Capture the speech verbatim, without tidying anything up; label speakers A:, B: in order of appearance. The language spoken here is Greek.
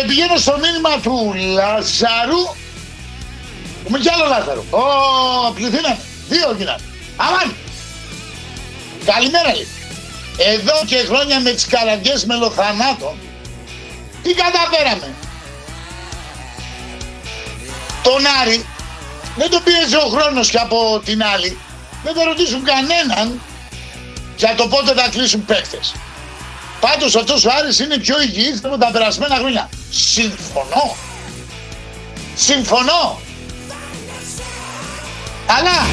A: πηγαίνω στο μήνυμα του Λάζαρου. Μου κι άλλο Λάζαρο. Ω, πληθύναμε. Δύο γίνανε. Αμάν. Καλημέρα λέει. Εδώ και χρόνια με τις καραγκιές μελοθανάτων. Τι καταφέραμε. Τον Άρη δεν τον πίεζε ο χρόνος και από την άλλη. Δεν θα ρωτήσουν κανέναν για το πότε θα κλείσουν παίκτες. Πάντως αυτός ο Άρης είναι πιο υγιής από τα περασμένα χρόνια. Συμφωνώ. Συμφωνώ. Αλλά